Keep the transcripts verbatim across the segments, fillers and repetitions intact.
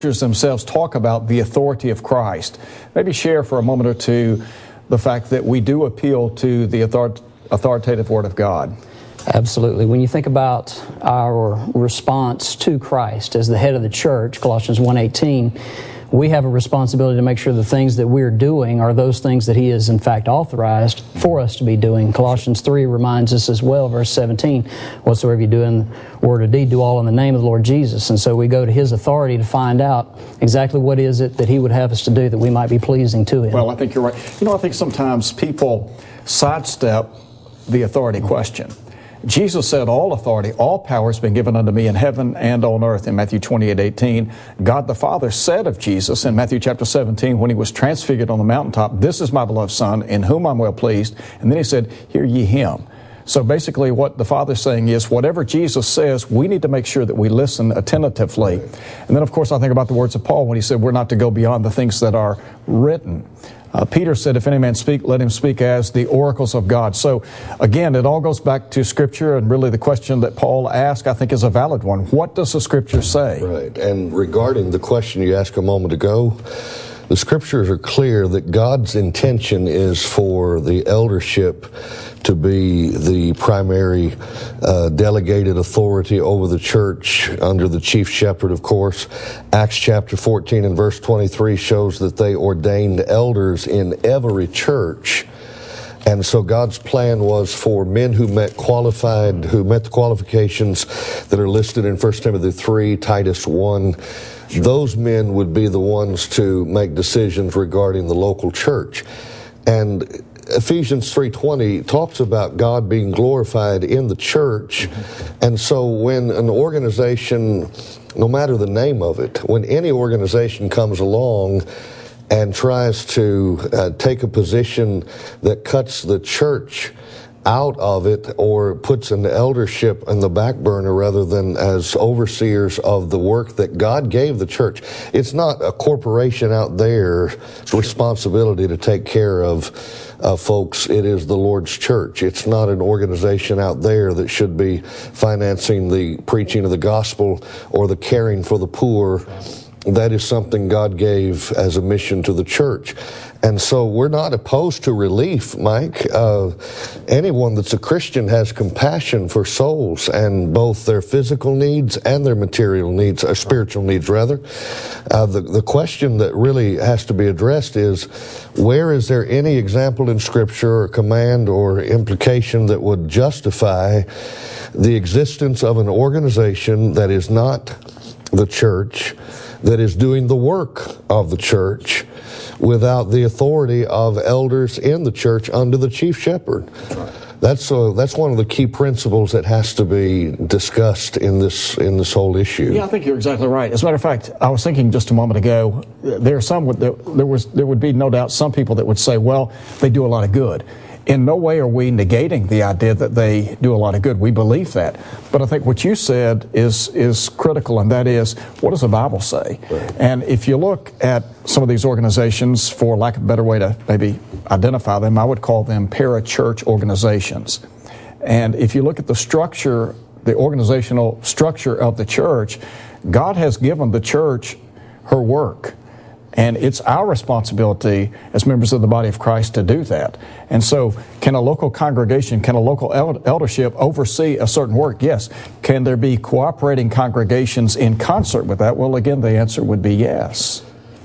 themselves talk about the authority of Christ. Maybe share for a moment or two the fact that we do appeal to the author- authoritative Word of God. Absolutely. When you think about our response to Christ as the head of the church, Colossians one eighteen, we have a responsibility to make sure the things that we're doing are those things that He is in fact authorized for us to be doing. Colossians three reminds us as well, verse seventeen, whatsoever you do in word or deed, do all in the name of the Lord Jesus. And so we go to His authority to find out exactly what is it that He would have us to do that we might be pleasing to Him. Well, I think you're right. You know, I think sometimes people sidestep the authority question. Jesus said, all authority, all power has been given unto me in heaven and on earth in Matthew twenty-eight eighteen. God the Father said of Jesus in Matthew chapter seventeen when He was transfigured on the mountaintop, this is my beloved Son in whom I'm well pleased. And then He said, hear ye Him. So basically what the Father's saying is whatever Jesus says, we need to make sure that we listen attentively. And then of course I think about the words of Paul when he said we're not to go beyond the things that are written. Uh, Peter said, if any man speak, let him speak as the oracles of God. So, again, it all goes back to Scripture, and really the question that Paul asked, I think, is a valid one. What does the Scripture say? Right. And regarding the question you asked a moment ago, the Scriptures are clear that God's intention is for the eldership to be the primary uh, delegated authority over the church under the chief shepherd, of course. Acts chapter fourteen and verse twenty-three shows that they ordained elders in every church. And so God's plan was for men who met qualified, who met the qualifications that are listed in First Timothy three, Titus one. Those men would be the ones to make decisions regarding the local church. And Ephesians three twenty talks about God being glorified in the church. Mm-hmm. And so when an organization, no matter the name of it, when any organization comes along and tries to uh, take a position that cuts the church out of it or puts an eldership in the back burner rather than as overseers of the work that God gave the church. It's not a corporation out there's responsibility to take care of uh, folks. It is the Lord's church. It's not an organization out there that should be financing the preaching of the gospel or the caring for the poor. That is something God gave as a mission to the church. And so we're not opposed to relief, Mike. Uh, anyone that's a Christian has compassion for souls and both their physical needs and their material needs, or spiritual needs rather. Uh, the, the question that really has to be addressed is, where is there any example in Scripture or command or implication that would justify the existence of an organization that is not the church, that is doing the work of the church without the authority of elders in the church under the chief shepherd? That's uh, that's one of the key principles that has to be discussed in this in this whole issue. Yeah, I think you're exactly right. As a matter of fact, I was thinking just a moment ago, there are some there, there was there would be no doubt some people that would say, well, they do a lot of good. In no way are we negating the idea that they do a lot of good. We believe that. But I think what you said is is critical, and that is, what does the Bible say? Right. And if you look at some of these organizations, for lack of a better way to maybe identify them, I would call them para-church organizations. And if you look at the structure, the organizational structure of the church, God has given the church her work. And it's our responsibility as members of the body of Christ to do that. And so, can a local congregation, can a local eldership oversee a certain work? Yes. Can there be cooperating congregations in concert with that? Well, again, the answer would be yes.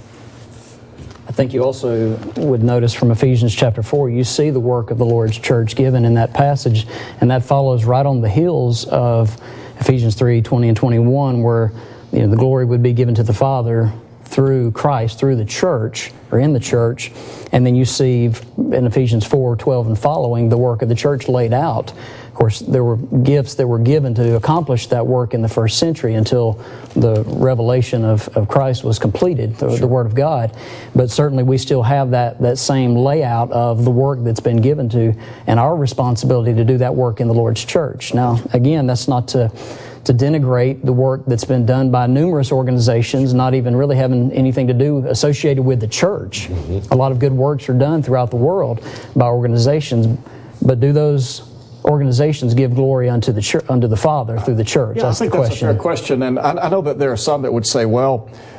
I think you also would notice from Ephesians chapter four, you see the work of the Lord's church given in that passage, and that follows right on the heels of Ephesians three twenty and twenty-one, where you know the glory would be given to the Father through Christ, through the church, or in the church. And then you see in Ephesians four twelve and following the work of the church laid out. Of course, there were gifts that were given to accomplish that work in the first century until the revelation of, of Christ was completed, the, sure. the Word of God. But certainly we still have that, that same layout of the work that's been given to, and our responsibility to do that work in the Lord's church. Now, again, that's not to to denigrate the work that's been done by numerous organizations, not even really having anything to do associated with the church. Mm-hmm. A lot of good works are done throughout the world by organizations, but do those organizations give glory unto the church, unto the Father through the church? Yeah, that's I think the that's question. a fair question, and I, I know that there are some that would say, well,